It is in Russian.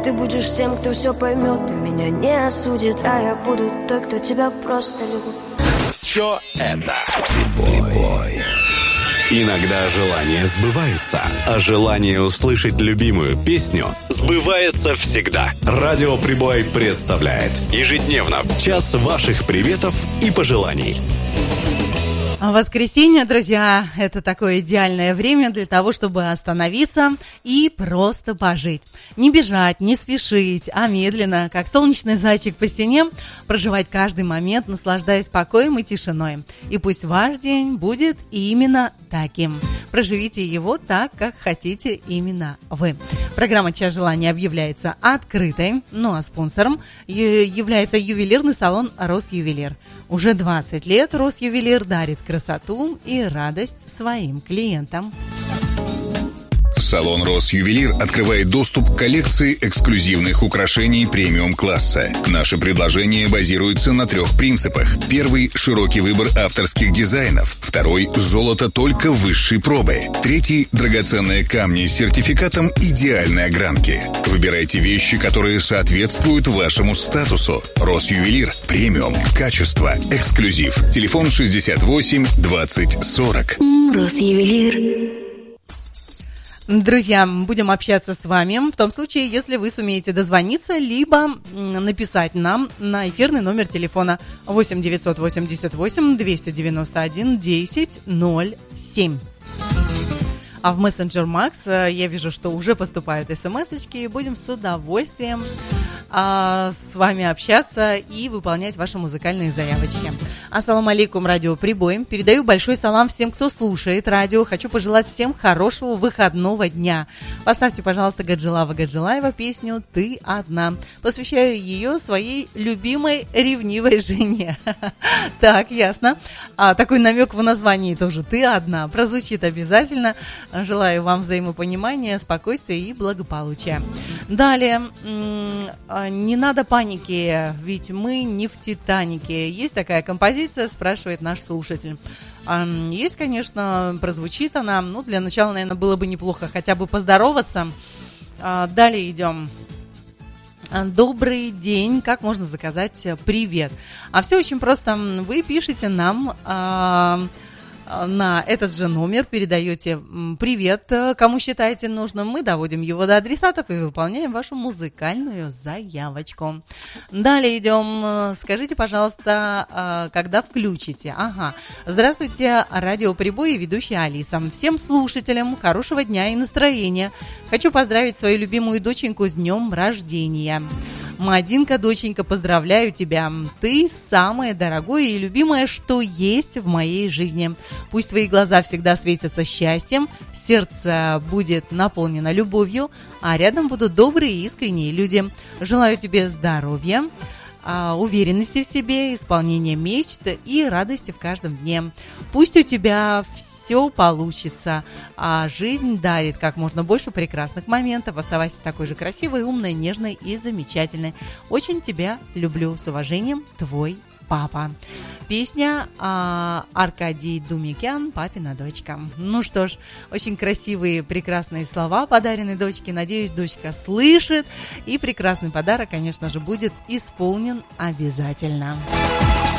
Ты будешь тем, кто все поймет, ты меня не осудит, а я буду той, кто тебя просто любит. Все это Прибой. Иногда желания сбываются, а желание услышать любимую песню сбывается всегда. Радио Прибой представляет ежедневно час ваших приветов и пожеланий. Воскресенье, друзья, это такое идеальное время для того, чтобы остановиться и просто пожить. Не бежать, не спешить, а медленно, как солнечный зайчик по стене, проживать каждый момент, наслаждаясь покоем и тишиной. И пусть ваш день будет именно таким. Проживите его так, как хотите именно вы. Программа «Час желаний» объявляется открытой, ну а спонсором является ювелирный салон «Росювелир». Уже 20 лет «Росювелир» дарит красоту и радость своим клиентам. Салон «Росювелир» открывает доступ к коллекции эксклюзивных украшений премиум-класса. Наше предложение базируется на 3 принципах. Первый – широкий выбор авторских дизайнов. Второй – золото только высшей пробы. Третий – драгоценные камни с сертификатом идеальной огранки. Выбирайте вещи, которые соответствуют вашему статусу. «Росювелир» – премиум, качество, эксклюзив. Телефон 68 20 40. «Росювелир». Друзья, будем общаться с вами в том случае, если вы сумеете дозвониться, либо написать нам на эфирный номер телефона 8 988 291 10 07. А в мессенджер Макс я вижу, что уже поступают смс-очки, и будем с удовольствием с вами общаться и выполнять ваши музыкальные заявочки. Ассаламу алейкум, радио Прибой. Передаю большой салам всем, кто слушает радио. Хочу пожелать всем хорошего выходного дня. Поставьте, пожалуйста, Гаджилаева песню «Ты одна». Посвящаю ее своей любимой ревнивой жене. Так, ясно. Такой намек в названии тоже «Ты одна». Прозвучит обязательно. Желаю вам взаимопонимания, спокойствия и благополучия. Далее, не надо паники, ведь мы не в «Титанике». Есть такая композиция, спрашивает наш слушатель. Есть, конечно, прозвучит она. Ну, для начала, наверное, было бы неплохо хотя бы поздороваться. Далее идем. Добрый день. Как можно заказать привет? Все очень просто. Вы пишете нам на этот же номер, передаете привет, кому считаете нужным. Мы доводим его до адресатов и выполняем вашу музыкальную заявочку. Далее идем. Скажите, пожалуйста, когда включите? Здравствуйте, радио Прибой и ведущая Алиса. Всем слушателям хорошего дня и настроения. Хочу поздравить свою любимую доченьку с днем рождения. Мадинка, доченька, поздравляю тебя. Ты самое дорогое и любимое, что есть в моей жизни. Пусть твои глаза всегда светятся счастьем, сердце будет наполнено любовью, а рядом будут добрые и искренние люди. Желаю тебе здоровья, уверенности в себе, исполнения мечт и радости в каждом дне. Пусть у тебя все получится, а жизнь дарит как можно больше прекрасных моментов. Оставайся такой же красивой, умной, нежной и замечательной. Очень тебя люблю. С уважением, твой папа. Песня Аркадий Думикян «Папина дочка». Ну что ж, очень красивые, прекрасные слова подарены дочке. Надеюсь, дочка слышит. И прекрасный подарок, конечно же, будет исполнен обязательно.